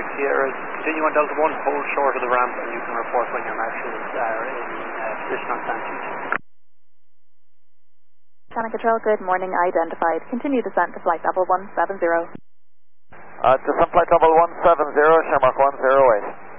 Sierra, continue on Delta 1, hold short of the ramp, and you can report when your marshals are in position on Sanchez. Channel Control, good morning, identified. Continue descent to flight level 170. Descent flight level 170, Shamrock 108.